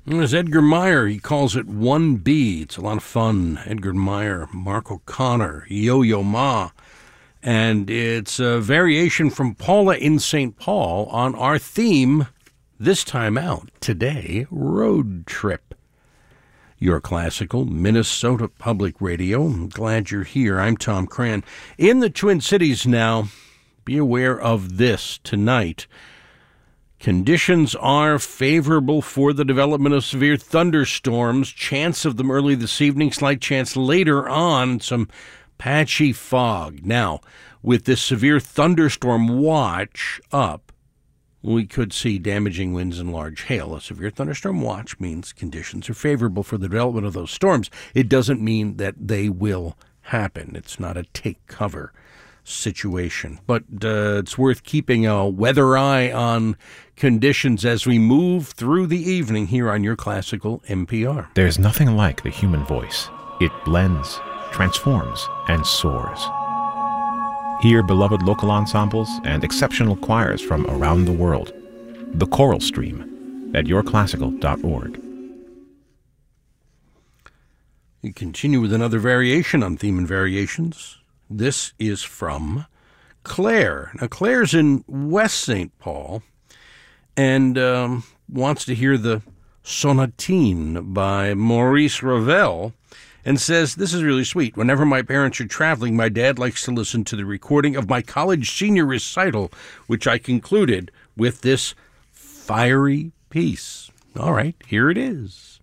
There's Edgar Meyer. He calls it 1B. It's a lot of fun. Edgar Meyer, Mark O'Connor, Yo-Yo Ma. And it's a variation from Paula in St. Paul on our theme this time out today, Road Trip. Your classical Minnesota Public Radio. I'm glad you're here. I'm Tom Cran. In the Twin Cities now, be aware of this tonight. Conditions are favorable for the development of severe thunderstorms. Chance of them early this evening, slight chance later on, some patchy fog. Now, with this severe thunderstorm watch up, we could see damaging winds and large hail. A severe thunderstorm watch means conditions are favorable for the development of those storms. It doesn't mean that they will happen. It's not a take cover situation. But it's worth keeping a weather eye on conditions as we move through the evening here on your classical NPR. There's nothing like the human voice. It blends, transforms, and soars. Hear beloved local ensembles and exceptional choirs from around the world. The Choral Stream at yourclassical.org. We continue with another variation on Theme and Variations. This is from Claire. Now, Claire's in West St. Paul and wants to hear the Sonatine by Maurice Ravel, and says, this is really sweet. Whenever my parents are traveling, my dad likes to listen to the recording of my college senior recital, which I concluded with this fiery piece. All right, here it is.